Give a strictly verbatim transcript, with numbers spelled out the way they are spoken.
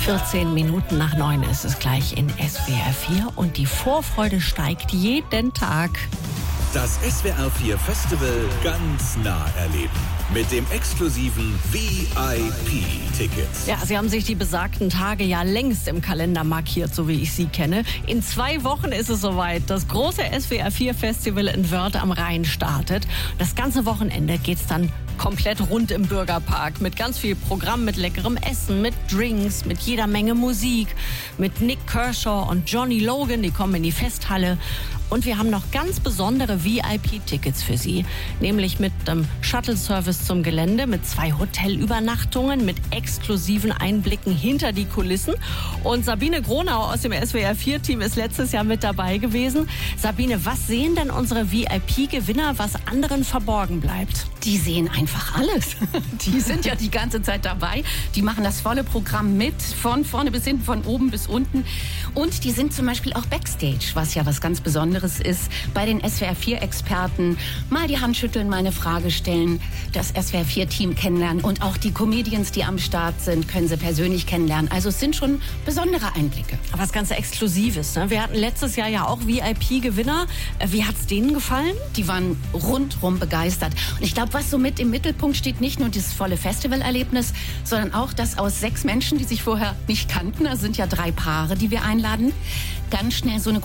vierzehn Minuten nach neun ist es gleich in S W R vier und die Vorfreude steigt jeden Tag. Das S W R vier Festival ganz nah erleben. Mit dem exklusiven V I P-Ticket. Ja, Sie haben sich die besagten Tage ja längst im Kalender markiert, so wie ich sie kenne. In zwei Wochen ist es soweit. Das große S W R vier Festival in Wörth am Rhein startet. Das ganze Wochenende geht's dann komplett rund im Bürgerpark. Mit ganz viel Programm, mit leckerem Essen, mit Drinks, mit jeder Menge Musik. Mit Nick Kershaw und Johnny Logan, die kommen in die Festhalle. Und wir haben noch ganz besondere V I P-Tickets für Sie. Nämlich mit dem Shuttle-Service zum Gelände, mit zwei Hotelübernachtungen, mit exklusiven Einblicken hinter die Kulissen. Und Sabine Gronau aus dem S W R vier Team ist letztes Jahr mit dabei gewesen. Sabine, was sehen denn unsere V I P-Gewinner, was anderen verborgen bleibt? Die sehen einfach alles. Die sind ja die ganze Zeit dabei. Die machen das volle Programm mit, von vorne bis hinten, von oben bis unten. Und die sind zum Beispiel auch Backstage, was ja was ganz Besonderes ist. Bei den S W R vier Experten mal die Hand schütteln, mal eine Frage stellen, das S W R vier Team kennenlernen. Und auch die Comedians, die am Start sind, können sie persönlich kennenlernen. Also es sind schon besondere Einblicke. Aber was ganz Exklusives, ne? Wir hatten letztes Jahr ja auch V I P-Gewinner. Wie hat's denen gefallen? Die waren rundrum begeistert. Und ich glaube, was so mit im Mittelpunkt steht, nicht nur dieses volle Festivalerlebnis, sondern auch, dass aus sechs Menschen, die sich vorher nicht kannten, das sind ja drei Paare, die wir einladen, ganz schnell so eine